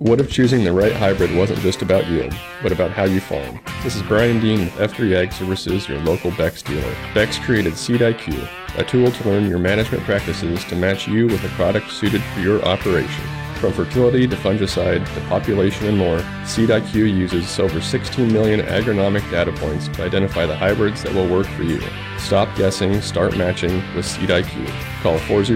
What if choosing the right hybrid wasn't just about yield, but about how you farm? This is Brian Dean with F3 Ag Services, your local Beck's dealer. Beck's created Seed IQ, a tool to learn your management practices to match you with a product suited for your operation. From fertility to fungicide to population and more, Seed IQ uses over 16 million agronomic data points to identify the hybrids that will work for you. Stop guessing, start matching with Seed IQ. Call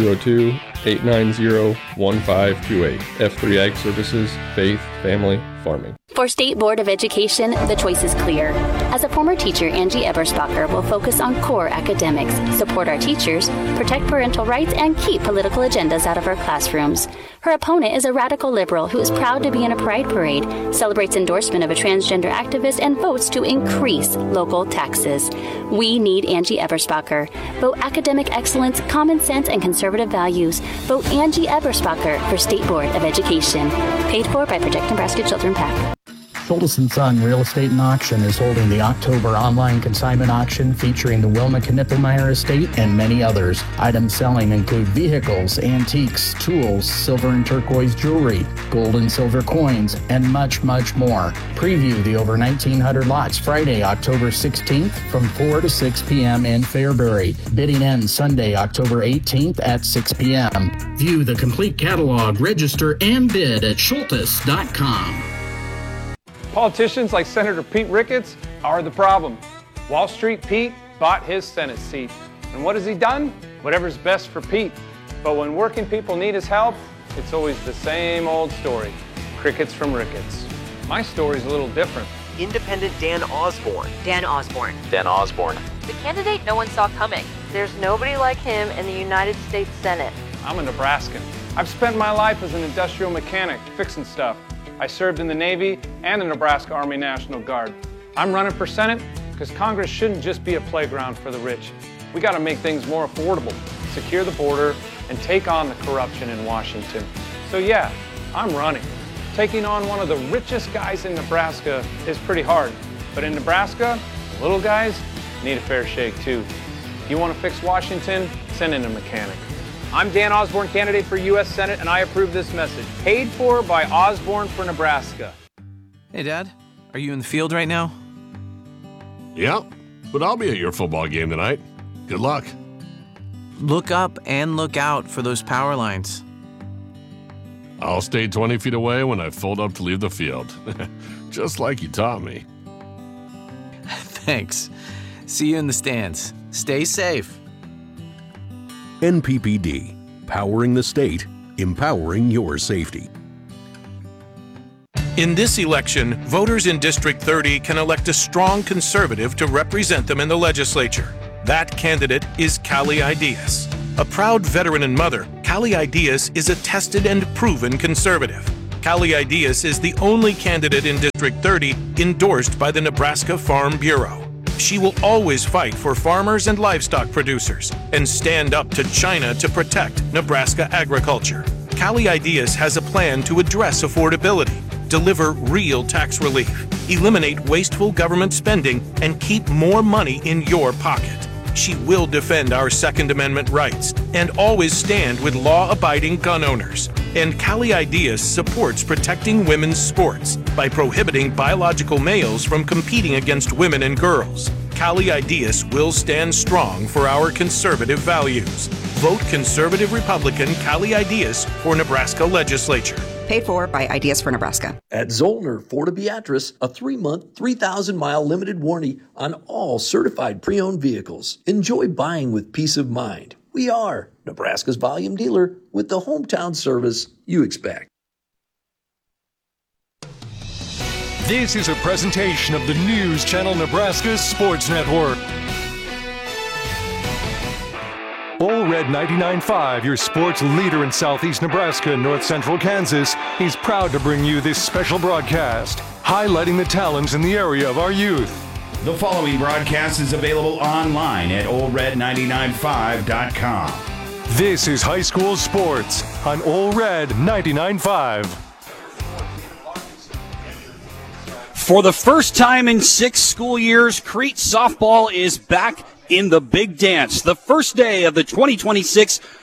402-890-1528. F3 Ag Services, Faith, Family, Farming. For State Board of Education, the choice is clear. As a former teacher, Angie Eberspacher will focus on core academics, support our teachers, protect parental rights, and keep political agendas out of our classrooms. Her opponent is a radical liberal who is proud to be in a pride parade, celebrates endorsement of a transgender activist, and votes to increase local taxes. We need Angie Eberspacher. Vote academic excellence, common sense, and conservative values. Vote Angie Eberspacher for State Board of Education. Paid for by Protect Nebraska Children PAC. Schultes & Son Real Estate and Auction is holding the October online consignment auction featuring the Wilma Knippelmeyer Estate and many others. Items selling include vehicles, antiques, tools, silver and turquoise jewelry, gold and silver coins, and much, much more. Preview the over 1,900 lots Friday, October 16th from 4 to 6 p.m. in Fairbury. Bidding ends Sunday, October 18th at 6 p.m. View the complete catalog, register, and bid at schultes.com. Politicians like Senator Pete Ricketts are the problem. Wall Street Pete bought his Senate seat. And what has he done? Whatever's best for Pete. But when working people need his help, it's always the same old story. Crickets from Ricketts. My story's a little different. Independent Dan Osborne. Dan Osborne. Dan Osborne. The candidate no one saw coming. There's nobody like him in the United States Senate. I'm a Nebraskan. I've spent my life as an industrial mechanic, fixing stuff. I served in the Navy and the Nebraska Army National Guard. I'm running for Senate because Congress shouldn't just be a playground for the rich. We got to make things more affordable, secure the border, and take on the corruption in Washington. So yeah, I'm running. Taking on one of the richest guys in Nebraska is pretty hard. But in Nebraska, the little guys need a fair shake too. You want to fix Washington? Send in a mechanic. I'm Dan Osborne, candidate for U.S. Senate, and I approve this message. Paid for by Osborne for Nebraska. Hey, Dad. Are you in the field right now? Yeah, but I'll be at your football game tonight. Good luck. Look up and look out for those power lines. I'll stay 20 feet away when I fold up to leave the field. Just like you taught me. Thanks. See you in the stands. Stay safe. NPPD, powering the state, empowering your safety. In this election, voters in District 30 can elect a strong conservative to represent them in the legislature. That candidate is Callie Ideas. A proud veteran and mother, Callie Ideas is a tested and proven conservative. Callie Ideas is the only candidate in District 30 endorsed by the Nebraska Farm Bureau. She will always fight for farmers and livestock producers and stand up to China to protect Nebraska agriculture. Callie Ideas has a plan to address affordability, deliver real tax relief, eliminate wasteful government spending, and keep more money in your pocket. She will defend our Second Amendment rights and always stand with law-abiding gun owners. And Callie Ideas supports protecting women's sports by prohibiting biological males from competing against women and girls. Callie Ideas will stand strong for our conservative values. Vote Conservative Republican Callie Ideas for Nebraska Legislature. Paid for by Ideas for Nebraska. At Zollner Ford of Beatrice, a 3-month, 3,000-mile limited warranty on all certified pre-owned vehicles. Enjoy buying with peace of mind. We are Nebraska's volume dealer with the hometown service you expect. This is a presentation of the News Channel Nebraska Sports Network. Ole Red 99.5, your sports leader in southeast Nebraska and north central Kansas, is proud to bring you this special broadcast, highlighting the talents in the area of our youth. The following broadcast is available online at OleRed995.com. This is high school sports on Ole Red 99.5. For the first time in 6 school years, Crete softball is back in the big dance. The first day of the 2026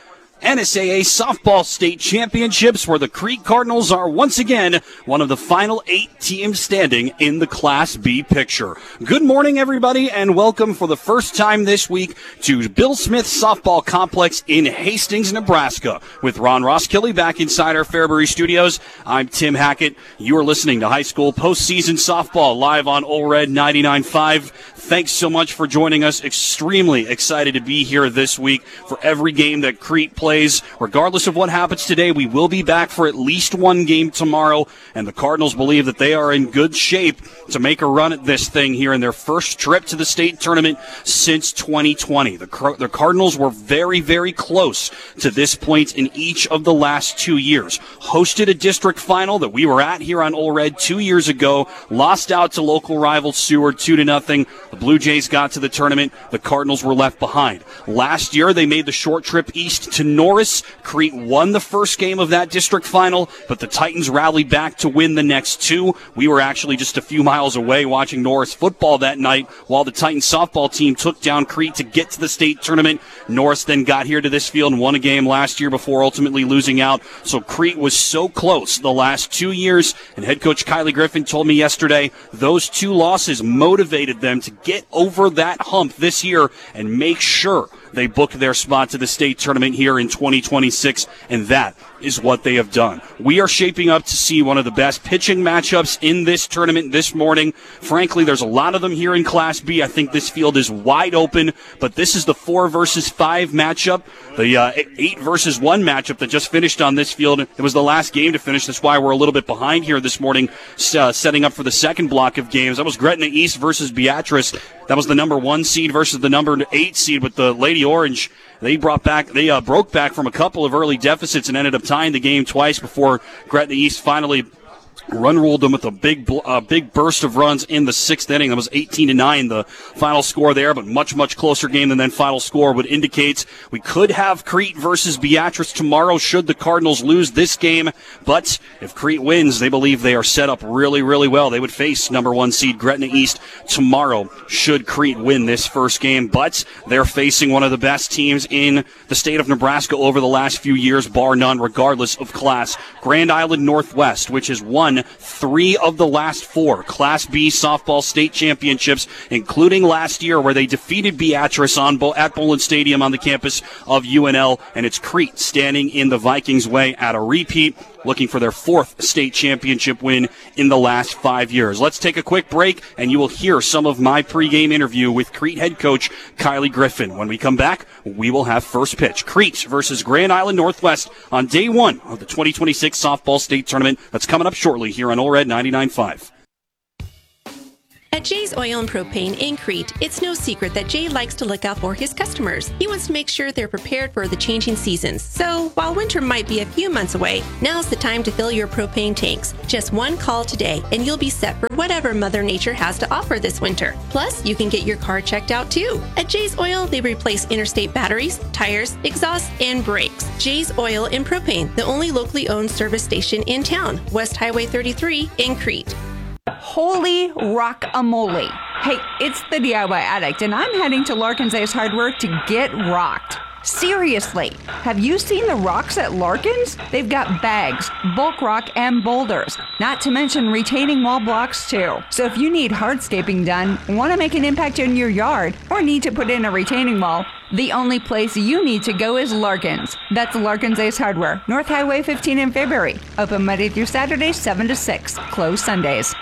NSAA Softball State Championships, where the Crete Cardinals are once again one of the final 8 teams standing in the Class B picture. Good morning, everybody, and welcome for the first time this week to Bill Smith Softball Complex in Hastings, Nebraska. With Ron Roskilly back inside our Fairbury studios, I'm Tim Hackett. You are listening to high school postseason softball live on Ole Red 99.5. Thanks so much for joining us. Extremely excited to be here this week for every game that Crete plays. Regardless of what happens today, we will be back for at least one game tomorrow, and the Cardinals believe that they are in good shape to make a run at this thing here in their first trip to the state tournament since 2020. The Cardinals were very, very close to this point in each of the last 2 years. Hosted a district final that we were at here on Ole Red 2 years ago, lost out to local rival Seward 2-0. The Blue Jays got to the tournament. The Cardinals were left behind. Last year, they made the short trip east to Norris. Crete won the first game of that district final, but the Titans rallied back to win the next 2. We were actually just a few miles away watching Norris football that night while the Titans softball team took down Crete to get to the state tournament. Norris then got here to this field and won a game last year before ultimately losing out. So Crete was so close the last 2 years, and head coach Kylie Griffin told me yesterday those 2 losses motivated them to get over that hump this year and make sure they book their spot to the state tournament here in 2026, and that is what they have done. We are shaping up to see one of the best pitching matchups in this tournament this morning. Frankly, there's a lot of them here in Class B. I think this field is wide open, but this is the 4 versus 5 matchup, the 8 versus 1 matchup that just finished on this field. It was the last game to finish. That's why we're a little bit behind here this morning, setting up for the second block of games. That was Gretna East versus Beatrice. That was the number 1 seed versus the number 8 seed with the Lady Orange. They broke back from a couple of early deficits and ended up tying the game twice before Gretna East finally run-ruled them with a big burst of runs in the 6th inning. That was 18-9, the final score there, but much, much closer game than that final score would indicate. We could have Crete versus Beatrice tomorrow should the Cardinals lose this game, but if Crete wins, they believe they are set up really, really well. They would face number 1 seed Gretna East tomorrow should Crete win this first game, but they're facing one of the best teams in the state of Nebraska over the last few years, bar none, regardless of class. Grand Island Northwest, which has won 3 of the last 4 Class B softball state championships, including last year where they defeated Beatrice at Bowlin Stadium on the campus of UNL, and it's Crete standing in the Vikings' way at a repeat, looking for their 4th state championship win in the last 5 years. Let's take a quick break, and you will hear some of my pregame interview with Crete head coach Kylie Griffin. When we come back, we will have first pitch. Crete versus Grand Island Northwest on day 1 of the 2026 softball state tournament. That's coming up shortly here on Ole Red 99.5. At Jay's Oil and Propane in Crete, it's no secret that Jay likes to look out for his customers. He wants to make sure they're prepared for the changing seasons. So, while winter might be a few months away, now's the time to fill your propane tanks. Just one call today, and you'll be set for whatever Mother Nature has to offer this winter. Plus, you can get your car checked out too. At Jay's Oil, they replace interstate batteries, tires, exhausts, and brakes. Jay's Oil and Propane, the only locally owned service station in town, West Highway 33 in Crete. Holy rockamole. Hey, it's the DIY Addict, and I'm heading to Larkin's Ace Hardware to get rocked. Seriously, have you seen the rocks at Larkin's? They've got bags, bulk rock, and boulders, not to mention retaining wall blocks too. So if you need hardscaping done, want to make an impact in your yard, or need to put in a retaining wall, the only place you need to go is Larkin's. That's Larkin's Ace Hardware, North Highway 15 in Fairbury. Open Monday through Saturday, 7 to 6. Closed Sundays.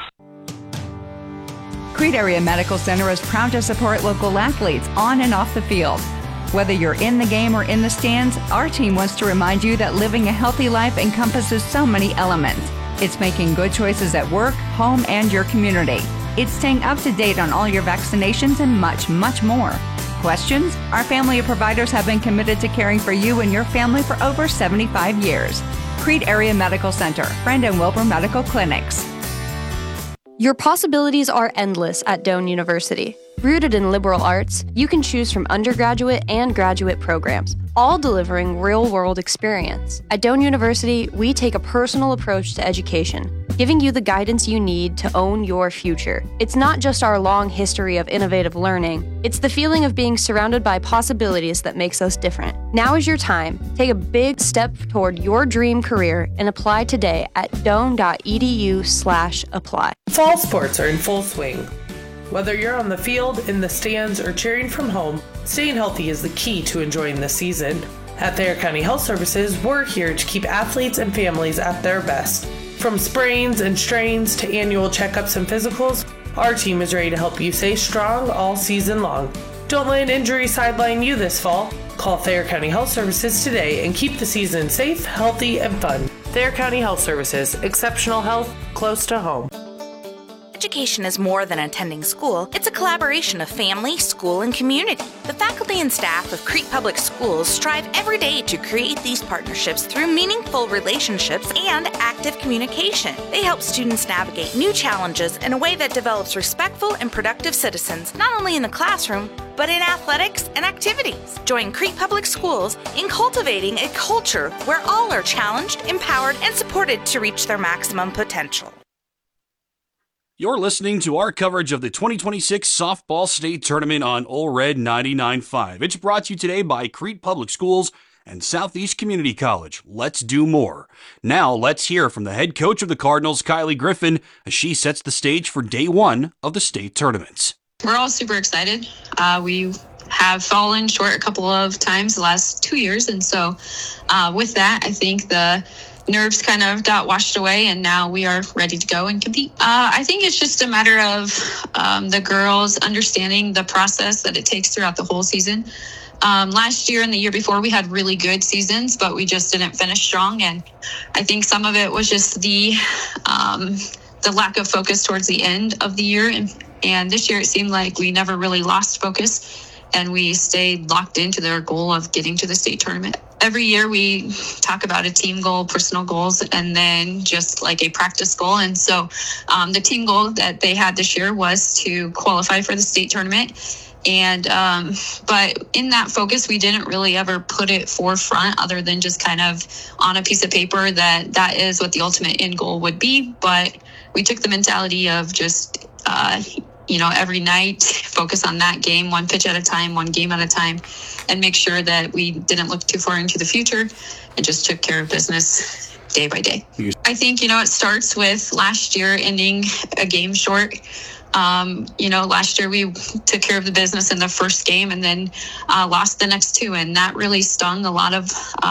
Crete Area Medical Center is proud to support local athletes on and off the field. Whether you're in the game or in the stands, our team wants to remind you that living a healthy life encompasses so many elements. It's making good choices at work, home, and your community. It's staying up to date on all your vaccinations and much, much more. Questions? Our family of providers have been committed to caring for you and your family for over 75 years. Crete Area Medical Center, Friend and Wilbur Medical Clinics. Your possibilities are endless at Doane University. Rooted in liberal arts, you can choose from undergraduate and graduate programs, all delivering real-world experience. At Doane University, we take a personal approach to education, giving you the guidance you need to own your future. It's not just our long history of innovative learning, it's the feeling of being surrounded by possibilities that makes us different. Now is your time. Take a big step toward your dream career and apply today at doane.edu/apply. Fall sports are in full swing. Whether you're on the field, in the stands, or cheering from home, staying healthy is the key to enjoying the season. At Thayer County Health Services, we're here to keep athletes and families at their best. From sprains and strains to annual checkups and physicals, our team is ready to help you stay strong all season long. Don't let an injury sideline you this fall. Call Thayer County Health Services today and keep the season safe, healthy, and fun. Thayer County Health Services, exceptional health close to home. Education is more than attending school. It's a collaboration of family, school, and community. The faculty and staff of Crete Public Schools strive every day to create these partnerships through meaningful relationships and active communication. They help students navigate new challenges in a way that develops respectful and productive citizens, not only in the classroom, but in athletics and activities. Join Crete Public Schools in cultivating a culture where all are challenged, empowered, and supported to reach their maximum potential. You're listening to our coverage of the 2026 Softball State Tournament on Ole Red 99.5. It's brought to you today by Crete Public Schools and Southeast Community College. Let's do more. Now, let's hear from the head coach of the Cardinals, Kylie Griffin, as she sets the stage for day one of the state tournaments. We're all super excited. We have fallen short a couple of times the last 2 years, and so with that, I think the nerves kind of got washed away, and now we are ready to go and compete. I think it's just a matter of the girls understanding the process that it takes throughout the whole season. Last year and the year before, we had really good seasons, but we just didn't finish strong, and I think some of it was just the lack of focus towards the end of the year, and this year it seemed like we never really lost focus, and we stayed locked into their goal of getting to the state tournament. Every year we talk about a team goal, personal goals, and then just like a practice goal. And so the team goal that they had this year was to qualify for the state tournament. And but in that focus, we didn't really ever put it forefront other than just kind of on a piece of paper that is what the ultimate end goal would be. But we took the mentality of just every night, focus on that game, one pitch at a time, one game at a time, and make sure that we didn't look too far into the future and just took care of business day by day. I think, it starts with last year ending a game short. Last year we took care of the business in the first game and then lost the next two. And that really stung a lot of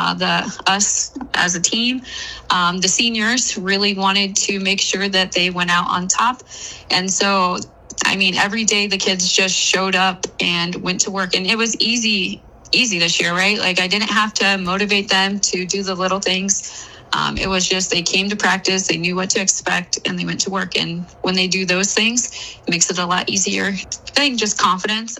us as a team. The seniors really wanted to make sure that they went out on top. And so every day the kids just showed up and went to work, and it was easy this year, right? Like I didn't have to motivate them to do the little things. It was just they came to practice, they knew what to expect, and they went to work. And when they do those things, it makes it a lot easier. I think just confidence,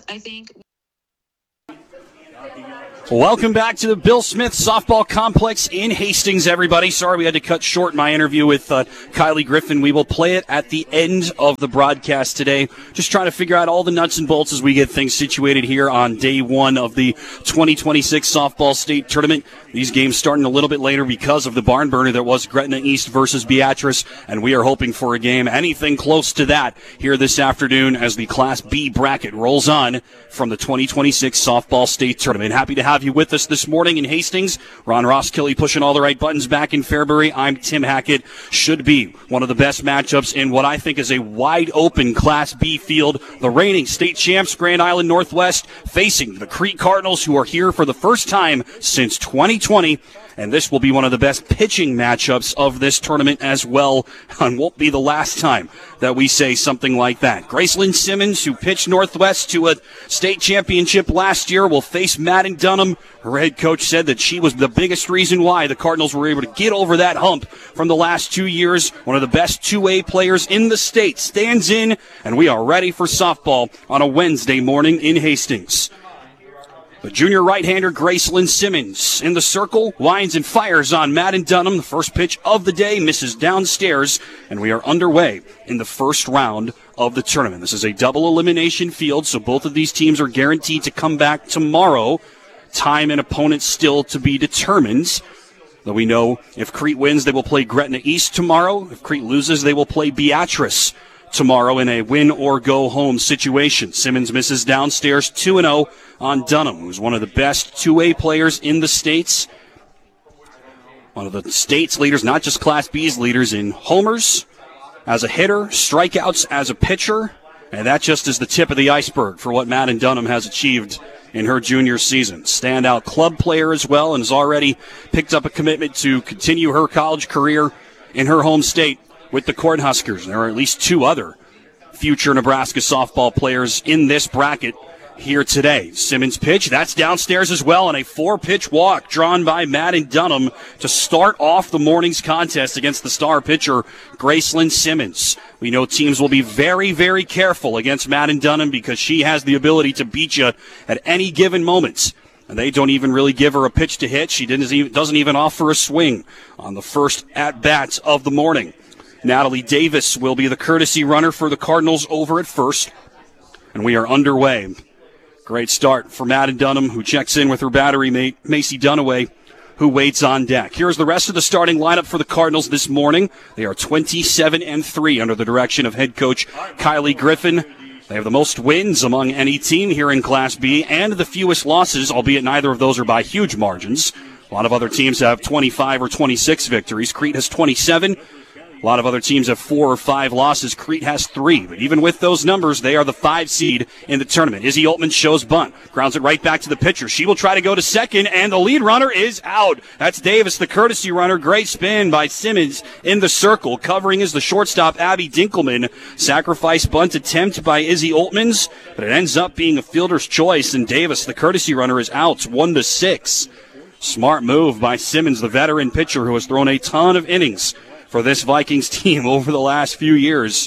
Welcome back to the Bill Smith Softball Complex in Hastings, everybody. Sorry we had to cut short my interview with Kylie Griffin. We will play it at the end of the broadcast today. Just trying to figure out all the nuts and bolts as we get things situated here on day one of the 2026 Softball State Tournament. These games starting a little bit later because of the barn burner that was Gretna East versus Beatrice, and we are hoping for a game anything close to that here this afternoon as the Class B bracket rolls on from the 2026 Softball State Tournament. Happy to have you with us this morning in Hastings. Ron Roskilly pushing all the right buttons back in Fairbury. I'm Tim Hackett. Should be one of the best matchups in what I think is a wide open Class B field. The reigning state champs, Grand Island Northwest, facing the Crete Cardinals, who are here for the first time since 2020. And this will be one of the best pitching matchups of this tournament as well, and won't be the last time that we say something like that. Gracelyn Simmons, who pitched Northwest to a state championship last year, will face Madden Dunham. Her head coach said that she was the biggest reason why the Cardinals were able to get over that hump from the last 2 years. One of the best 2A players in the state stands in, and we are ready for softball on a Wednesday morning in Hastings. The junior right-hander Gracelyn Simmons in the circle, winds and fires on Madden Dunham. The first pitch of the day misses downstairs, and we are underway in the first round of the tournament. This is a double elimination field, so both of these teams are guaranteed to come back tomorrow. Time and opponent still to be determined. Though we know if Crete wins, they will play Gretna East tomorrow. If Crete loses, they will play Beatrice tomorrow in a win-or-go-home situation. Simmons misses downstairs 2-0 on Dunham, who's one of the best 2A players in the States. One of the state's leaders, not just Class B's leaders, in homers as a hitter, strikeouts as a pitcher. And that just is the tip of the iceberg for what Madden Dunham has achieved in her junior season. Standout club player as well, and has already picked up a commitment to continue her college career in her home state with the Cornhuskers. There are at least 2 other future Nebraska softball players in this bracket here today. Simmons' pitch, that's downstairs as well, and a 4-pitch walk drawn by Madden Dunham to start off the morning's contest against the star pitcher, Gracelyn Simmons. We know teams will be very, very careful against Madden Dunham because she has the ability to beat you at any given moment. And they don't even really give her a pitch to hit. She doesn't even offer a swing on the first at-bat of the morning. Natalie Davis will be the courtesy runner for the Cardinals over at first. And we are underway. Great start for Madden Dunham, who checks in with her battery mate, Macy Dunaway, who waits on deck. Here's the rest of the starting lineup for the Cardinals this morning. They are 27-3 under the direction of head coach Kylie Griffin. They have the most wins among any team here in Class B and the fewest losses, albeit neither of those are by huge margins. A lot of other teams have 25 or 26 victories. Crete has 27. A lot of other teams have 4 or 5 losses. Crete has 3. But even with those numbers, they are the 5 seed in the tournament. Izzy Oltman shows bunt. Grounds it right back to the pitcher. She will try to go to second, and the lead runner is out. That's Davis, the courtesy runner. Great spin by Simmons in the circle. Covering is the shortstop, Abby Dinkelman. Sacrifice bunt attempt by Izzy Oltmans, but it ends up being a fielder's choice, and Davis, the courtesy runner, is out 1-6. Smart move by Simmons, the veteran pitcher who has thrown a ton of innings for this Vikings team over the last few years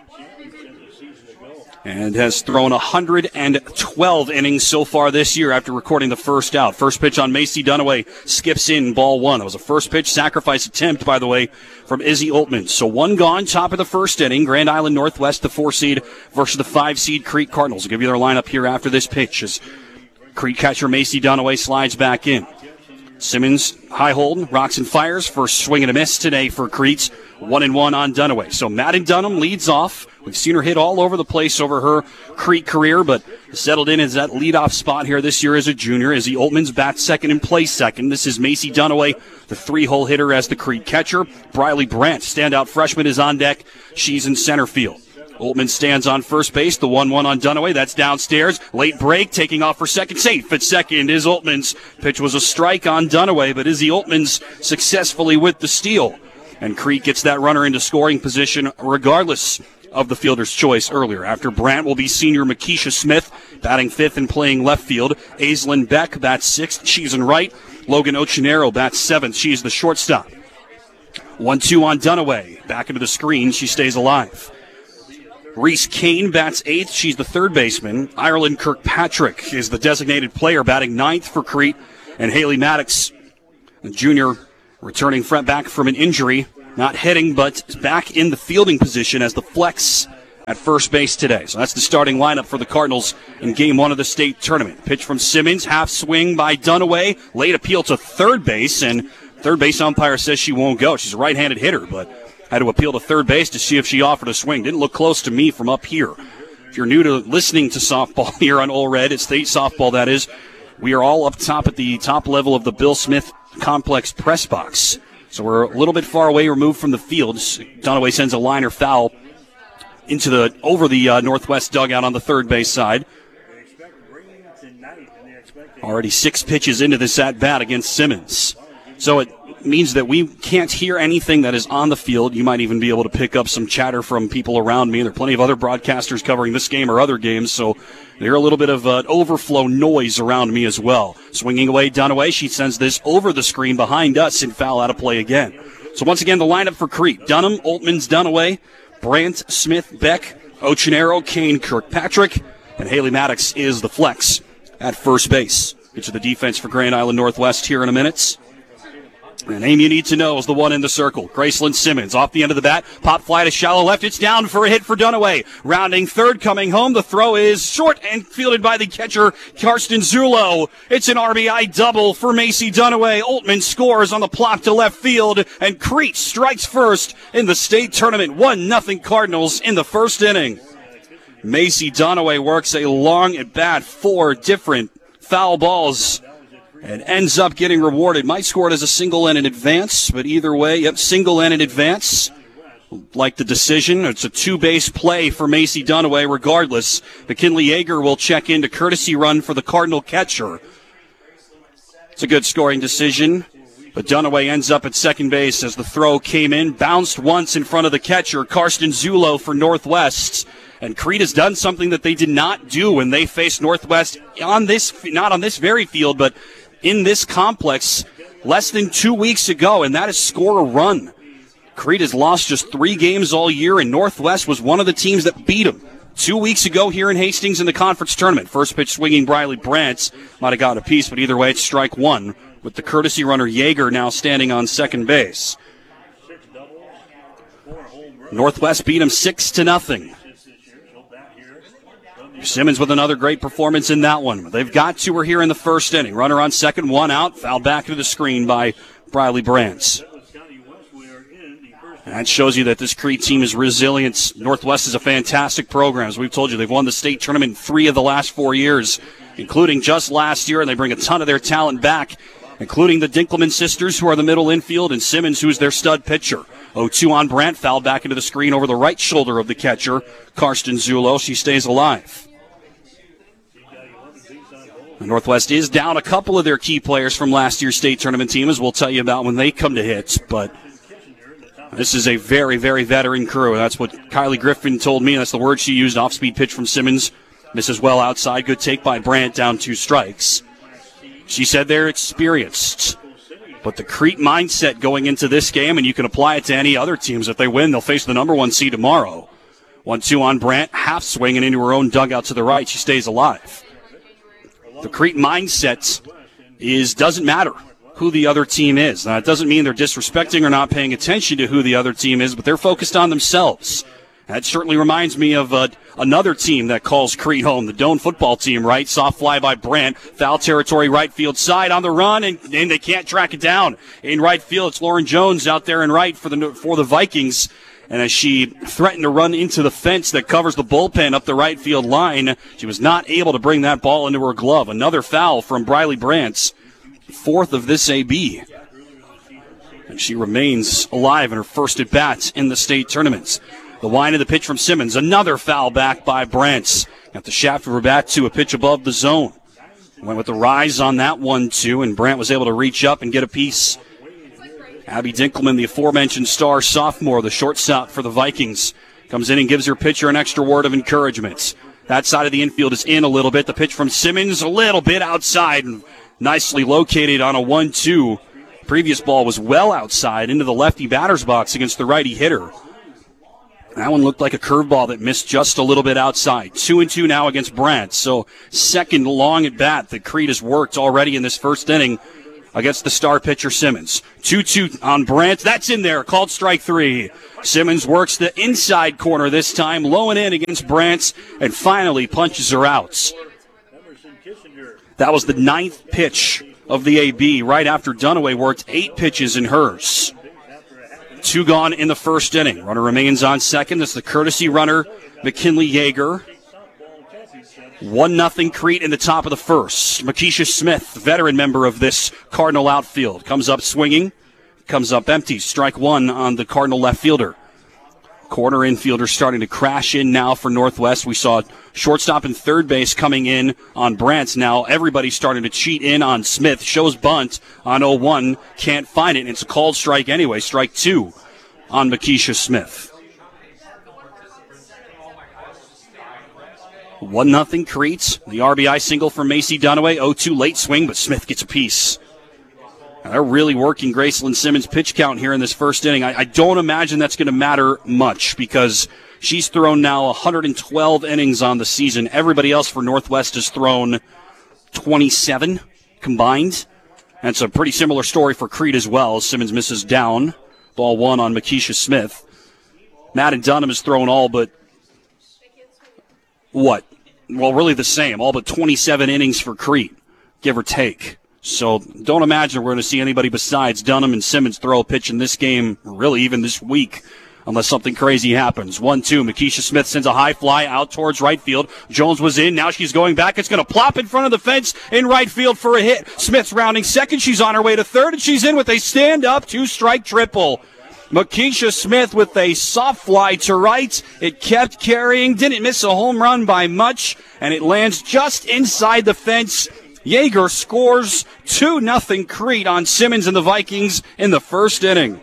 and has thrown 112 innings so far this year after recording the first out. First pitch on Macy Dunaway skips in, ball 1. That was a first pitch sacrifice attempt, by the way, from Izzy Oltman. So 1 gone, top of the first inning. Grand Island Northwest, the 4 seed versus the 5 seed Crete Cardinals. I'll give you their lineup here after this pitch as Crete catcher Macy Dunaway slides back in. Simmons, high hold, rocks and fires. First swing and a miss today for Crete. 1-1 on Dunaway. So Madden Dunham leads off. We've seen her hit all over the place over her Crete career, but settled in as that leadoff spot here this year as a junior. Izzy Oltman's bats second and plays second. This is Macy Dunaway, the 3-hole hitter as the Crete catcher. Briley Brandt, standout freshman, is on deck. She's in center field. Oltman stands on first base. The 1-1 on Dunaway. That's downstairs. Late break, taking off for second. Safe at second is Oltman's. Pitch was a strike on Dunaway, but Izzy Oltman's successfully with the steal. And Crete gets that runner into scoring position regardless of the fielder's choice earlier. After Brandt will be senior Makisha Smith, batting 5th and playing left field. Aislinn Beck bats 6th. She's in right. Logan Ochinero bats 7th. She's the shortstop. 1-2 on Dunaway. Back into the screen. She stays alive. Reese Kane bats 8th. She's the third baseman. Ireland Kirkpatrick is the designated player, batting 9th for Crete. And Haley Maddox, the junior, returning back from an injury. Not hitting, but back in the fielding position as the flex at first base today. So that's the starting lineup for the Cardinals in Game 1 of the state tournament. Pitch from Simmons, half swing by Dunaway. Late appeal to third base, and third base umpire says she won't go. She's a right-handed hitter, but had to appeal to third base to see if she offered a swing. Didn't look close to me from up here. If you're new to listening to softball here on Ole Red, it's state softball, that is. We are all up top at the top level of the Bill Smith Complex press box. So we're a little bit far away, removed from the field. Dunaway sends a liner foul over the northwest dugout on the third base side. Already 6 pitches into this at-bat against Simmons. So it means that we can't hear anything that is on the field. You might even be able to pick up some chatter from people around me. There are plenty of other broadcasters covering this game or other games, so there's a little bit of overflow noise around me as well. Swinging away Dunaway, she sends this over the screen behind us and foul out of play again. So once again, the lineup for Crete: Dunham, Oltmans, Dunaway, Brandt, Smith, Beck, Ochinero, Kane, Kirkpatrick, and Haley Maddox is the flex at first base. Get to the defense for Grand Island Northwest here in a minute. The name you need to know is the one in the circle. Graceland Simmons off the end of the bat. Pop fly to shallow left. It's down for a hit for Dunaway. Rounding third, coming home. The throw is short and fielded by the catcher, Karsten Zulo. It's an RBI double for Macy Dunaway. Oltmann scores on the plop to left field, and Crete strikes first in the state tournament. 1-0 Cardinals in the first inning. Macy Dunaway works a long at bat, 4 different foul balls, and ends up getting rewarded. Might score it as a single and an advance, but either way, single and an advance. Like the decision, it's a 2-base play for Macy Dunaway regardless. McKinley Yeager will check in to courtesy run for the Cardinal catcher. It's a good scoring decision, but Dunaway ends up at second base as the throw came in, bounced once in front of the catcher, Karsten Zulo for Northwest. And Crete has done something that they did not do when they faced Northwest on this, not on this very field, but in this complex less than 2 weeks ago, and that is score a run. Crete has lost just 3 games all year, and Northwest was one of the teams that beat them 2 weeks ago here in Hastings in the conference tournament. First pitch swinging Briley Brandt might have got a piece, but either way it's strike one with the courtesy runner Yeager now standing on second base. Northwest beat them 6-0. Simmons with another great performance in that one. They've got 2 here in the first inning. Runner on second, 1 out. Foul back to the screen by Briley Brandt. That shows you that this Crete team is resilient. Northwest is a fantastic program. As we've told you, they've won the state tournament in 3 of the last 4 years, including just last year, and they bring a ton of their talent back, including the Dinkelman sisters, who are the middle infield, and Simmons, who's their stud pitcher. 0-2 on Brandt. Foul back into the screen over the right shoulder of the catcher, Karsten Zulo. She stays alive. The Northwest is down a couple of their key players from last year's state tournament team, as we'll tell you about when they come to hits. But this is a very, very veteran crew. That's what Kylie Griffin told me. That's the word she used. Off-speed pitch from Simmons. Misses well outside. Good take by Brandt, down 2 strikes. She said they're experienced. But the Crete mindset going into this game, and you can apply it to any other teams. If they win, they'll face the number 1 seed tomorrow. 1-2 on Brandt. Half swinging into her own dugout to the right. She stays alive. The Crete mindset doesn't matter who the other team is. Now, it doesn't mean they're disrespecting or not paying attention to who the other team is, but they're focused on themselves. That certainly reminds me of another team that calls Crete home, the Doane football team, right? Soft fly by Brandt, foul territory right field side on the run, and they can't track it down. In right field, it's Lauren Jones out there in right for the Vikings. And as she threatened to run into the fence that covers the bullpen up the right field line, she was not able to bring that ball into her glove. Another foul from Briley Brandt, 4th of this AB. And she remains alive in her first at-bat in the state tournaments. The wind of the pitch from Simmons, another foul back by Brandt. Got the shaft of her bat to a pitch above the zone. Went with the rise on that one, too, and Brandt was able to reach up and get a piece. Abby Dinkelman, the aforementioned star sophomore, the shortstop for the Vikings, comes in and gives her pitcher an extra word of encouragement. That side of the infield is in a little bit. The pitch from Simmons, a little bit outside, nicely located on a 1-2. Previous ball was well outside into the lefty batter's box against the righty hitter. That one looked like a curveball that missed just a little bit outside. 2-2 now against Brandt. So second long at bat that Crete has worked already in this first inning against the star pitcher Simmons. 2-2 on Brandt. That's in there. Called strike 3. Simmons works the inside corner this time, low and in against Brandt, and finally punches her out. That was the 9th pitch of the AB right after Dunaway worked 8 pitches in hers. 2 gone in the first inning. Runner remains on second. That's the courtesy runner, McKinley Yeager. 1-0 Crete in the top of the first. Makisha Smith, veteran member of this Cardinal outfield, comes up swinging, comes up empty. Strike 1 on the Cardinal left fielder. Corner infielder starting to crash in now for Northwest. We saw shortstop and third base coming in on Brandt. Now everybody's starting to cheat in on Smith. Shows bunt on 0-1. Can't find it, and it's a called strike anyway. Strike 2 on Makisha Smith. 1-0 Crete. The RBI single from Macy Dunaway. 0-2 late swing, but Smith gets a piece. Now they're really working Graceland Simmons' pitch count here in this first inning. I don't imagine that's going to matter much because she's thrown now 112 innings on the season. Everybody else for Northwest has thrown 27 combined. And it's a pretty similar story for Crete as well. Simmons misses down. Ball one on Makisha Smith. Madden Dunham has thrown all but what? Well, really the same. All but 27 innings for Crete, give or take. So don't imagine we're going to see anybody besides Dunham and Simmons throw a pitch in this game, really even this week, unless something crazy happens. 1-2. Makisha Smith sends a high fly out towards right field. Jones was in. Now she's going back. It's going to plop in front of the fence in right field for a hit. Smith's rounding second. She's on her way to third, and she's in with a stand-up 2-strike triple. Makisha Smith with a soft fly to right. It kept carrying. Didn't miss a home run by much, and it lands just inside the fence. Yeager scores 2-0 Crete on Simmons and the Vikings in the first inning.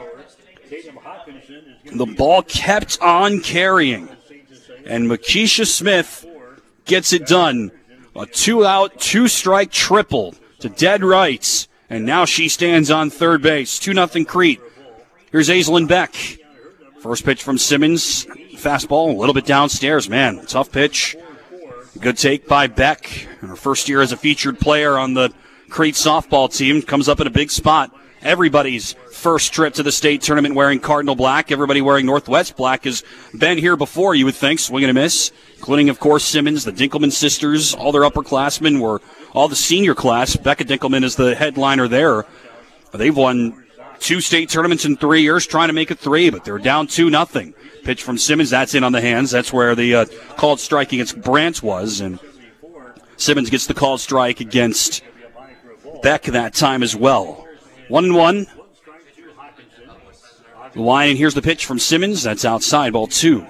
The ball kept on carrying, and Makisha Smith gets it done. A 2-out, 2-strike triple to dead rights, and now she stands on third base. 2-0 Crete. Here's Aislinn Beck. First pitch from Simmons. Fastball a little bit downstairs. Man, tough pitch. Good take by Beck. Her first year as a featured player on the Crete softball team. Comes up in a big spot. Everybody's first trip to the state tournament wearing Cardinal black. Everybody wearing Northwest black has been here before, you would think. Swing and a miss. Including, of course, Simmons, the Dinkelman sisters. All their upperclassmen were all the senior class. Becca Dinkelman is the headliner there. They've won 2 state tournaments in 3 years, trying to make it 3, but they're down 2-0. Pitch from Simmons, that's in on the hands. That's where the called strike against Brant was, and Simmons gets the called strike against Beck that time as well. 1-1. The line, and here's the pitch from Simmons. That's outside, ball 2.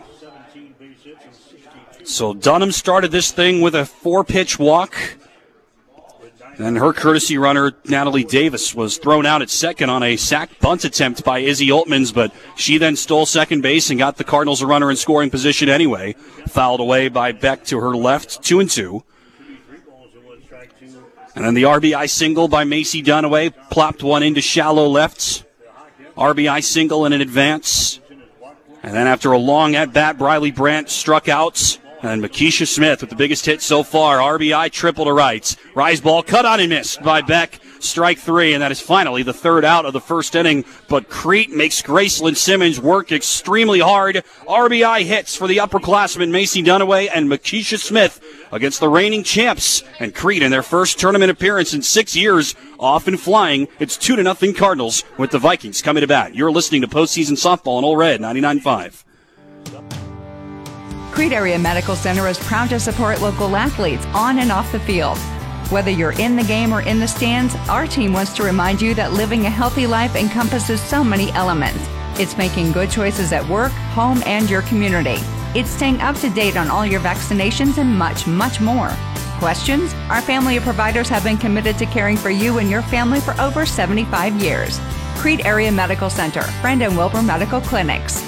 So Dunham started this thing with a 4-pitch walk. And her courtesy runner, Natalie Davis, was thrown out at second on a sac bunt attempt by Izzy Oltmans, but she then stole second base and got the Cardinals a runner in scoring position anyway. Fouled away by Beck to her left, 2-2. And then the RBI single by Macy Dunaway, plopped one into shallow left. RBI single in an advance. And then after a long at-bat, Briley Brant struck out. And Makisha Smith with the biggest hit so far. RBI triple to right. Rise ball cut on and missed by Beck. Strike 3, and that is finally the third out of the first inning. But Crete makes Graceland Simmons work extremely hard. RBI hits for the upperclassmen Macy Dunaway and Makisha Smith against the reigning champs. And Crete in their first tournament appearance in 6 years, off and flying. It's 2-0 Cardinals with the Vikings coming to bat. You're listening to Postseason Softball on Ole Red 99.5. Crete Area Medical Center is proud to support local athletes on and off the field. Whether you're in the game or in the stands, our team wants to remind you that living a healthy life encompasses so many elements. It's making good choices at work, home, and your community. It's staying up to date on all your vaccinations and much, much more. Questions? Our family of providers have been committed to caring for you and your family for over 75 years. Crete Area Medical Center, Friend and Wilbur Medical Clinics.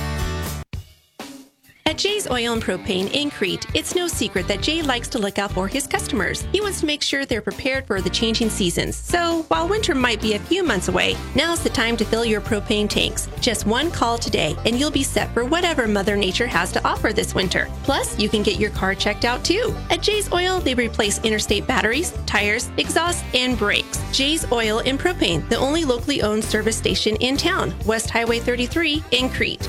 At Jay's Oil and Propane in Crete, it's no secret that Jay likes to look out for his customers. He wants to make sure they're prepared for the changing seasons. So, while winter might be a few months away, now's the time to fill your propane tanks. Just one call today, and you'll be set for whatever Mother Nature has to offer this winter. Plus, you can get your car checked out too. At Jay's Oil, they replace interstate batteries, tires, exhaust, and brakes. Jay's Oil and Propane, the only locally owned service station in town, West Highway 33 in Crete.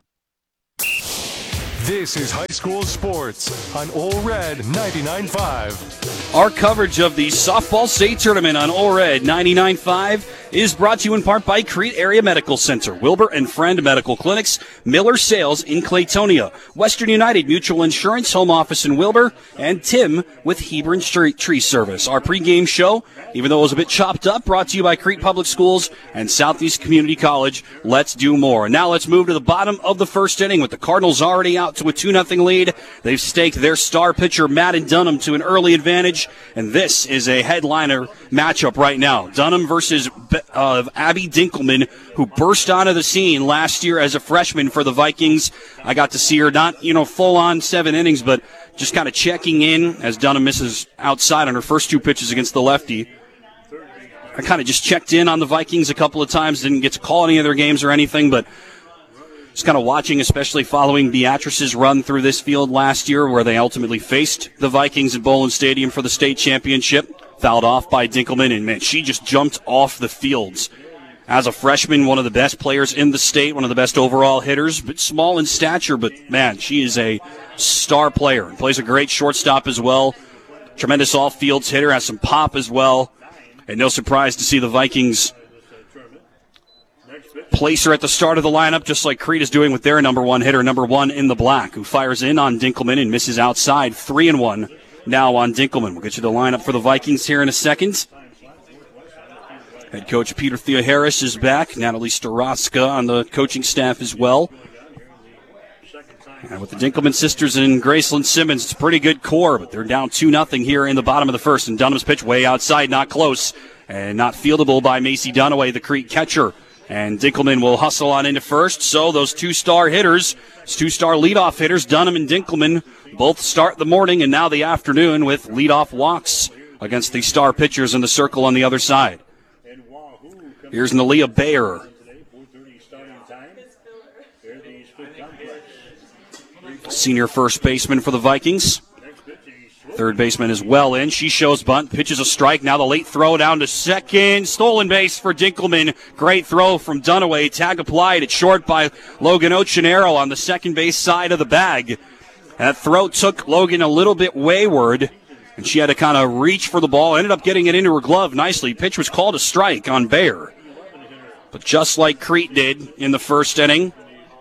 This is high school sports on Ole Red 99.5. Our coverage of the softball state tournament on Ole Red 99.5 is brought to you in part by Crete Area Medical Center, Wilbur and Friend Medical Clinics, Miller Sales in Claytonia, Western United Mutual Insurance Home Office in Wilbur, and Tim with Hebron Tree Service. Our pregame show, even though it was a bit chopped up, brought to you by Crete Public Schools and Southeast Community College. Let's do more. Now let's move to the bottom of the first inning with the Cardinals already out to a 2-0 lead. They've staked their star pitcher, Madden Dunham, to an early advantage, and this is a headliner matchup right now. Dunham versus Abby Dinkelman, who burst onto the scene last year as a freshman for the Vikings. I got to see her not, full on 7 innings, but just kind of checking in as Dunham misses outside on her first 2 pitches against the lefty. I kind of just checked in on the Vikings a couple of times, didn't get to call any of their games or anything, but just kind of watching, especially following Beatrice's run through this field last year where they ultimately faced the Vikings at Bowlin Stadium for the state championship. Fouled off by Dinkelman, and man, she just jumped off the fields. As a freshman, one of the best players in the state, one of the best overall hitters, but small in stature, but man, she is a star player and plays a great shortstop as well. Tremendous all-fields hitter, has some pop as well. And no surprise to see the Vikings place her at the start of the lineup, just like Crete is doing with their number one hitter, number one in the black, who fires in on Dinkelman and misses outside. 3-1 now on Dinkelman. We'll get you the lineup for the Vikings here in a second. Head coach Peter Theoharis is back. Natalie Staroska on the coaching staff as well. And with the Dinkelman sisters and Graceland Simmons, it's a pretty good core, but they're down 2-0 here in the bottom of the first. And Dunham's pitch way outside, not close, and not fieldable by Macy Dunaway, the Crete catcher. And Dinkelman will hustle on into first. So those two-star hitters, two-star leadoff hitters, Dunham and Dinkelman, both start the morning and now the afternoon with leadoff walks against the star pitchers in the circle on the other side. Here's Nalia Bayer. Senior first baseman for the Vikings. Third baseman is well in. She shows bunt, pitches a strike. Now the late throw down to second. Stolen base for Dinkelman. Great throw from Dunaway. Tag applied at short by Logan Ochenero on the second base side of the bag. That throw took Logan a little bit wayward, and she had to kind of reach for the ball. Ended up getting it into her glove nicely. Pitch was called a strike on Bayer. But just like Crete did in the first inning,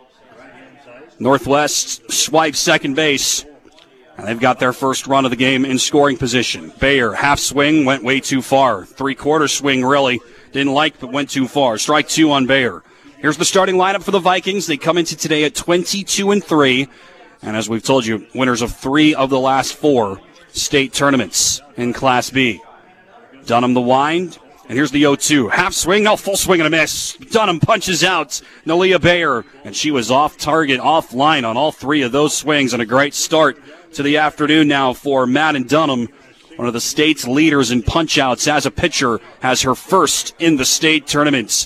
Northwest swipes second base. And they've got their first run of the game in scoring position. Bayer, half swing, went way too far. Three-quarter swing, really. Didn't like, but went too far. Strike two on Bayer. Here's the starting lineup for the Vikings. They come into today at 22-3. And as we've told you, winners of 3 of the last 4 state tournaments in Class B. Dunham the wind. And here's the 0-2. Half swing, no, full swing and a miss. Dunham punches out Nalia Bayer. And she was off target, offline on all 3 of those swings. And a great start to the afternoon now for Madden Dunham, one of the state's leaders in punch-outs as a pitcher, has her first in the state tournaments.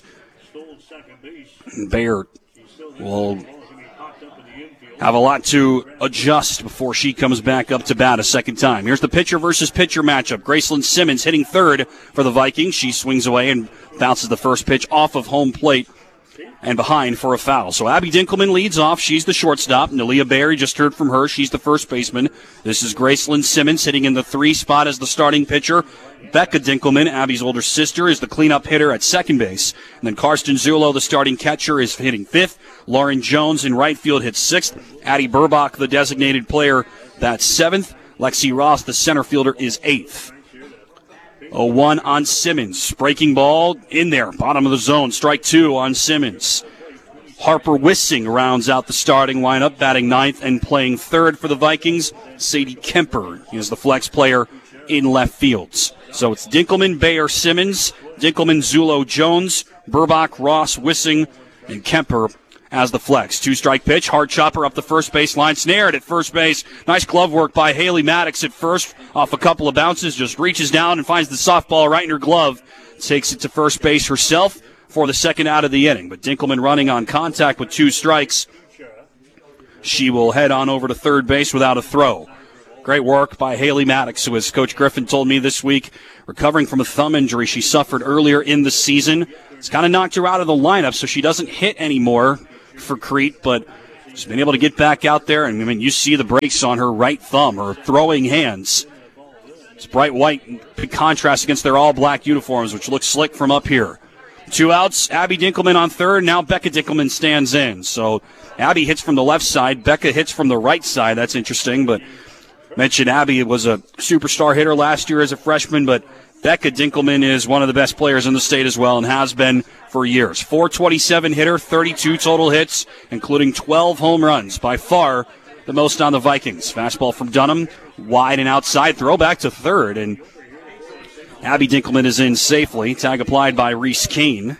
Bayer will have a lot to adjust before she comes back up to bat a second time. Here's the pitcher versus pitcher matchup. Graceland Simmons hitting third for the Vikings. She swings away and bounces the first pitch off of home plate and behind for a foul. So Abby Dinkelman leads off. She's the shortstop. Nalia Bayer, just heard from her. She's the first baseman. This is Graceland Simmons hitting in the 3 spot as the starting pitcher. Becca Dinkelman, Abby's older sister, is the cleanup hitter at second base. And then Karsten Zulo, the starting catcher, is hitting 5th. Lauren Jones in right field hits 6th. Addie Burbach, the designated player, that's 7th. Lexi Ross, the center fielder, is 8th. 0-1 on Simmons. Breaking ball in there. Bottom of the zone. Strike 2 on Simmons. Harper Wissing rounds out the starting lineup, batting 9th and playing 3rd for the Vikings. Sadie Kemper is the flex player in left fields. So it's Dinkelman, Bayer, Simmons, Dinkelman, Zulo, Jones, Burbach, Ross, Wissing, and Kemper as the flex. 2-strike pitch, hard chopper up the first base line, snared at first base. Nice glove work by Haley Maddox at first, off a couple of bounces, just reaches down and finds the softball right in her glove. Takes it to first base herself for the second out of the inning. But Dinkelman running on contact with 2 strikes. She will head on over to third base without a throw. Great work by Haley Maddox, who, as Coach Griffin told me this week, recovering from a thumb injury she suffered earlier in the season. It's kind of knocked her out of the lineup, so she doesn't hit anymore for Crete, but she's been able to get back out there, and I mean, you see the breaks on her right thumb, her throwing hands. It's bright white in contrast against their all-black uniforms, which look slick from up here. 2 outs, Abby Dinkelman on third, now Becca Dinkelman stands in. So Abby hits from the left side, Becca hits from the right side. That's interesting, but mentioned Abby was a superstar hitter last year as a freshman, but Becca Dinkelman is one of the best players in the state as well and has been for years. .427 hitter, 32 total hits, including 12 home runs. By far the most on the Vikings. Fastball from Dunham, wide and outside, throw back to third, and Abby Dinkelman is in safely. Tag applied by Reese Kane.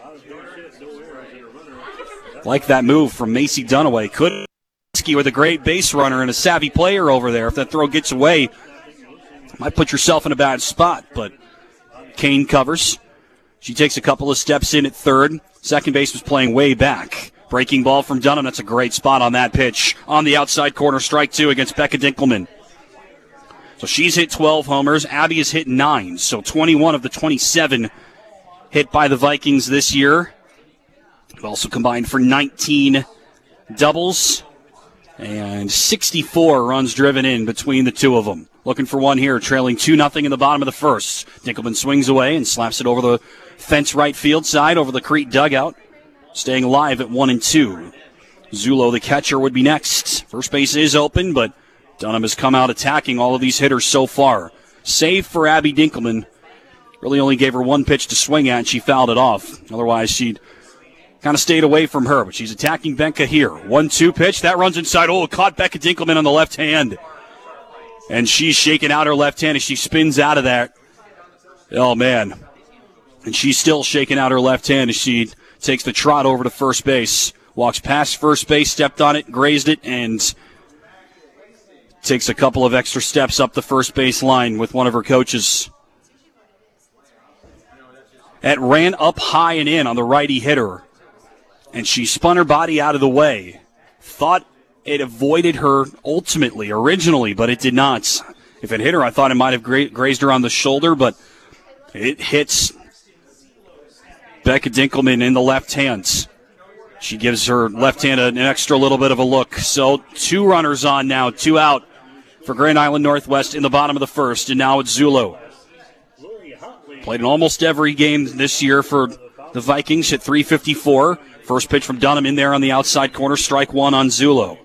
Like that move from Macy Dunaway. Could with a great base runner and a savvy player over there. If that throw gets away, might put yourself in a bad spot, but Kane covers. She takes a couple of steps in at third. Second base was playing way back. Breaking ball from Dunham. That's a great spot on that pitch. On the outside corner, strike 2 against Becca Dinkelman. So she's hit 12 homers. Abby has hit 9. So 21 of the 27 hit by the Vikings this year. They've also combined for 19 doubles and 64 runs driven in between the two of them. Looking for one here, trailing 2-0 in the bottom of the first. Dinkelman swings away and slaps it over the fence right field side, over the Crete dugout. Staying alive at 1-2. Zulo, the catcher, would be next. First base is open, but Dunham has come out attacking all of these hitters so far. Save for Abby Dinkelman. Really only gave her one pitch to swing at, and she fouled it off. Otherwise, she'd kind of stayed away from her, but she's attacking Benka here. 1-2 pitch. That runs inside. Oh, caught Becca Dinkelman on the left hand. And she's shaking out her left hand as she spins out of that. Oh, man. And she's still shaking out her left hand as she takes the trot over to first base. Walks past first base, stepped on it, grazed it, and takes a couple of extra steps up the first base line with one of her coaches. That ran up high and in on the righty hitter, and she spun her body out of the way. Thought it avoided her originally, but it did not. If it hit her, I thought it might have grazed her on the shoulder, but it hits Becca Dinkelman in the left hand. She gives her left hand an extra little bit of a look. So 2 runners on now, 2 out for Grand Island Northwest in the bottom of the first, and now it's Zulo. Played in almost every game this year for the Vikings, hit .354. First pitch from Dunham in there on the outside corner, strike 1 on Zulo.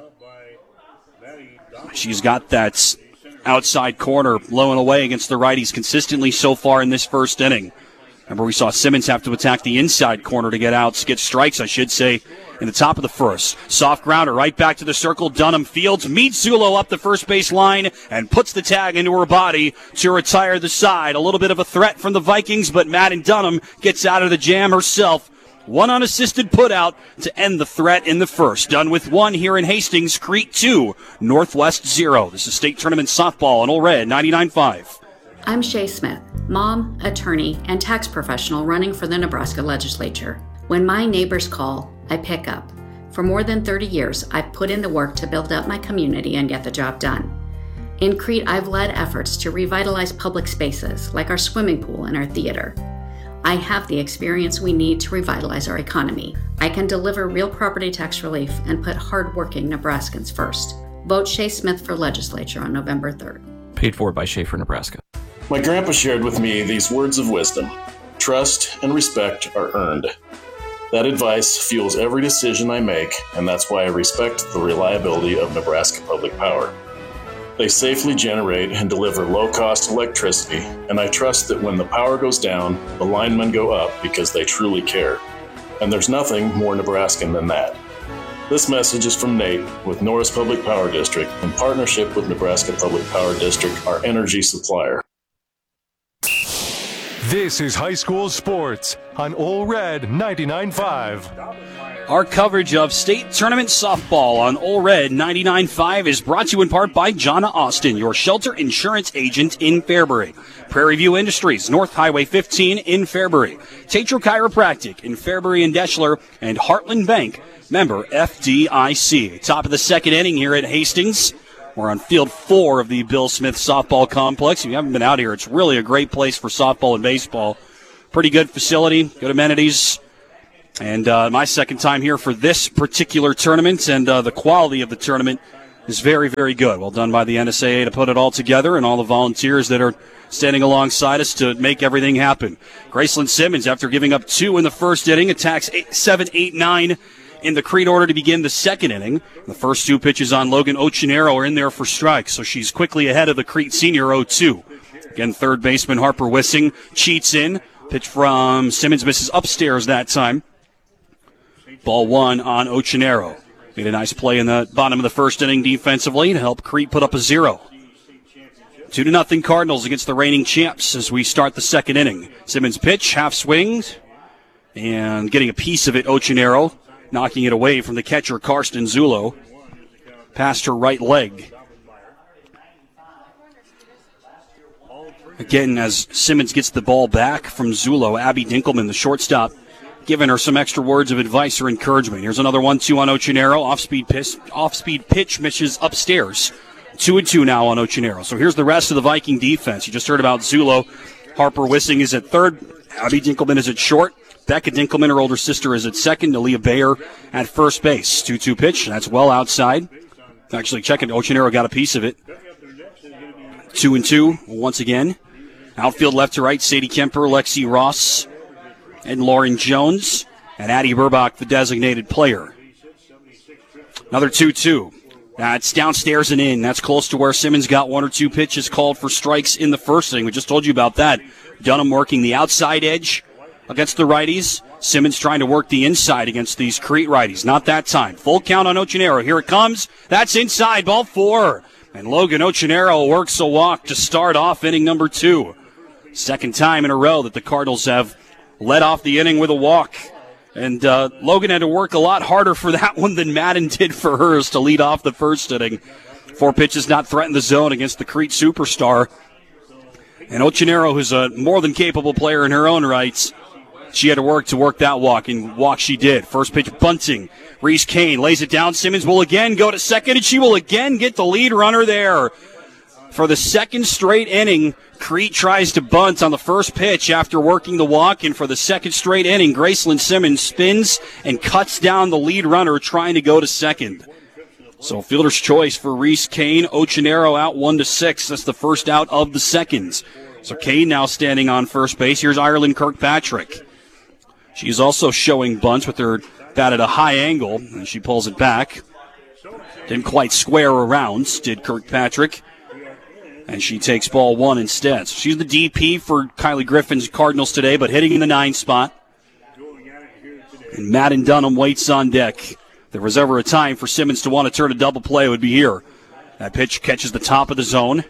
She's got that outside corner blowing away against the righties consistently so far in this first inning. Remember, we saw Simmons have to attack the inside corner to get strikes, I should say, in the top of the first. Soft grounder right back to the circle. Dunham fields, meets Zulo up the first base line, and puts the tag into her body to retire the side. A little bit of a threat from the Vikings, but Madden Dunham gets out of the jam herself. One unassisted putout to end the threat in the first. Done with 1 here in Hastings. Crete 2, Northwest 0. This is state tournament softball on Ole Red 99.5. I'm Shay Smith, mom, attorney, and tax professional running for the Nebraska legislature. When my neighbors call, I pick up. For more than 30 years, I've put in the work to build up my community and get the job done. In Crete, I've led efforts to revitalize public spaces like our swimming pool and our theater. I have the experience we need to revitalize our economy. I can deliver real property tax relief and put hardworking Nebraskans first. Vote Shay Smith for legislature on November 3rd. Paid for by Schaefer, Nebraska. My grandpa shared with me these words of wisdom. Trust and respect are earned. That advice fuels every decision I make, and that's why I respect the reliability of Nebraska Public Power. They safely generate and deliver low-cost electricity, and I trust that when the power goes down, the linemen go up because they truly care. And there's nothing more Nebraskan than that. This message is from Nate with Norris Public Power District in partnership with Nebraska Public Power District, our energy supplier. This is high school sports on Ole Red 99.5. Our coverage of state tournament softball on Ole Red 99.5 is brought to you in part by Jonna Austin, your shelter insurance agent in Fairbury. Prairie View Industries, North Highway 15 in Fairbury. Tatro Chiropractic in Fairbury and Deschler, and Heartland Bank, member FDIC. Top of the second inning here at Hastings. We're on field 4 of the Bill Smith Softball Complex. If you haven't been out here, it's really a great place for softball and baseball. Pretty good facility, good amenities. And my second time here for this particular tournament, and the quality of the tournament is very, very good. Well done by the NSAA to put it all together, and all the volunteers that are standing alongside us to make everything happen. Graceland Simmons, after giving up 2 in the first inning, attacks 7, 8, 9 in the Crete order to begin the second inning. The first 2 pitches on Logan Ochinero are in there for strikes, so she's quickly ahead of the Crete senior 0-2. Again, third baseman Harper Wissing cheats in. Pitch from Simmons misses upstairs that time. Ball 1 on Ochinero. Made a nice play in the bottom of the first inning defensively to help Crete put up a 0. 2-0 Cardinals against the reigning champs as we start the second inning. Simmons pitch, half swinged, and getting a piece of it, Ochinero, knocking it away from the catcher, Karsten Zulo, past her right leg. Again, as Simmons gets the ball back from Zulo, Abby Dinkelman, the shortstop, giving her some extra words of advice or encouragement. Here's another 1-2 on Ochinero. Off-speed pitch misses upstairs. 2-2 now on Ochenero. So here's the rest of the Viking defense. You just heard about Zulo. Harper Wissing is at third. Abby Dinkelman is at short. Becca Dinkelman, her older sister, is at second. Nalia Bayer at first base. 2-2 pitch. That's well outside. Actually, checking. Ochenero got a piece of it. 2-2 once again. Outfield left to right. Sadie Kemper, Lexi Ross, and Lauren Jones. And Addie Burbach, the designated player. Another 2-2. That's downstairs and in. That's close to where Simmons got 1 or 2 pitches called for strikes in the first inning. We just told you about that. Dunham working the outside edge against the righties. Simmons trying to work the inside against these Crete righties. Not that time. Full count on Ochenero. Here it comes. That's inside. Ball 4. And Logan Ochenero works a walk to start off inning number 2. Second time in a row that the Cardinals have led off the inning with a walk. And Logan had to work a lot harder for that one than Madden did for hers to lead off the first inning. 4 pitches not threaten the zone against the Crete superstar. And Ochenero, who's a more than capable player in her own rights, she had to work that walk, and walk she did. First pitch bunting. Reese Kane lays it down. Simmons will again go to second, and she will again get the lead runner there. For the second straight inning, Crete tries to bunt on the first pitch after working the walk, and for the second straight inning, Graceland Simmons spins and cuts down the lead runner trying to go to second. So fielder's choice for Reese Kane. Ochenero out 1-6. That's the first out of the second. So Kane now standing on first base. Here's Ireland Kirkpatrick. She's also showing bunts with her bat at a high angle, and she pulls it back. Didn't quite square around, did Kirkpatrick. And she takes ball 1 instead. So she's the DP for Kylie Griffin's Cardinals today, but hitting in the 9 spot. And Madden Dunham waits on deck. If there was ever a time for Simmons to want to turn a double play, it would be here. That pitch catches the top of the zone.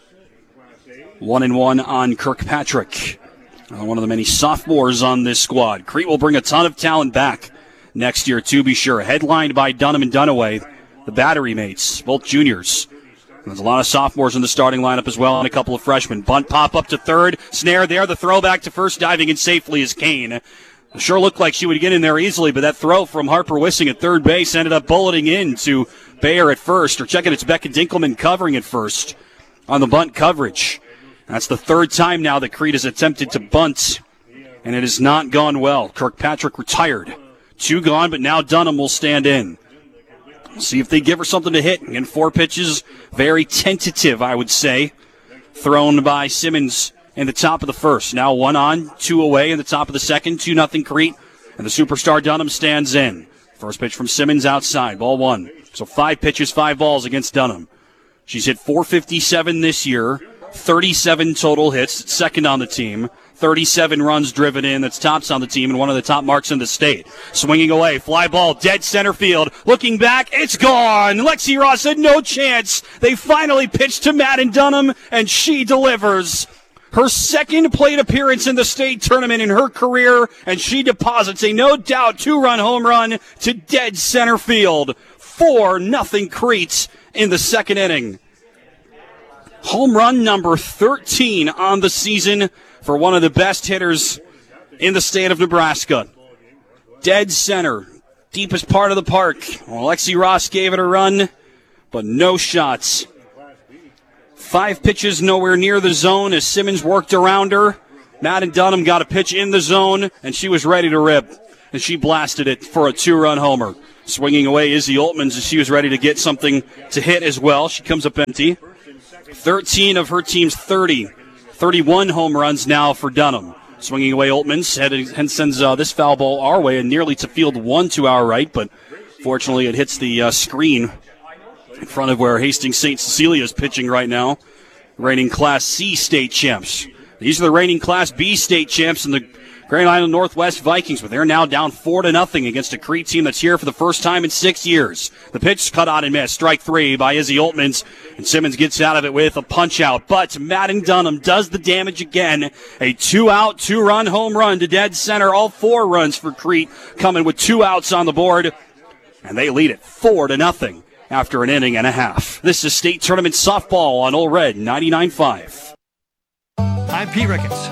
1-1 on Kirkpatrick. One of the many sophomores on this squad. Crete will bring a ton of talent back next year, to be sure. Headlined by Dunham and Dunaway, the battery mates, both juniors. There's a lot of sophomores in the starting lineup as well, and a couple of freshmen. Bunt pop up to third. Snare there. The throw back to first, diving in safely is Kane. It sure looked like she would get in there easily, but that throw from Harper Wissing at third base ended up bulleting in to Bayer at first. Or checking, it's Becca Dinkelman covering at first on the bunt coverage. That's the third time now that Crete has attempted to bunt, and it has not gone well. Kirkpatrick retired. 2 gone, but now Dunham will stand in. See if they give her something to hit. Again, 4 pitches, very tentative, I would say, thrown by Simmons in the top of the first. Now 1 on, 2 away in the top of the second, 2-0 Crete, and the superstar Dunham stands in. First pitch from Simmons outside, ball 1. So 5 pitches, 5 balls against Dunham. She's hit .457 this year, 37 total hits, second on the team. 37 runs driven in, that's tops on the team, and one of the top marks in the state. Swinging away, fly ball, dead center field. Looking back, it's gone. Lexi Ross had no chance. They finally pitched to Madden Dunham, and she delivers. Her second plate appearance in the state tournament in her career, and she deposits a no doubt 2-run home run to dead center field. 4-0 Crete in the second inning. Home run number 13 on the season for one of the best hitters in the state of Nebraska. Dead center, deepest part of the park. Lexi Ross gave it a run, but no shots. 5 pitches nowhere near the zone as Simmons worked around her. Madden Dunham got a pitch in the zone, and she was ready to rip. And she blasted it for a 2-run homer. Swinging away Izzy Oltmans as she was ready to get something to hit as well. She comes up empty. 13 of her team's 31 home runs now for Dunham. Swinging away Oltmans sends this foul ball our way and nearly to field 1 to our right, but fortunately it hits the screen in front of where Hastings St. Cecilia is pitching right now. Reigning Class C state champs. These are the reigning Class B state champs in the Grand Island Northwest Vikings, but they're now down 4-0 against a Crete team that's here for the first time in 6 years. The pitch cut out and missed. Strike 3 by Izzy Oltmans, and Simmons gets out of it with a punch-out. But Madden Dunham does the damage again. A 2-out, 2-run home run to dead center. All 4 runs for Crete coming with 2 outs on the board, and they lead it 4-0 after an inning and a half. This is state tournament softball on Ole Red 99.5. I'm Pete Ricketts.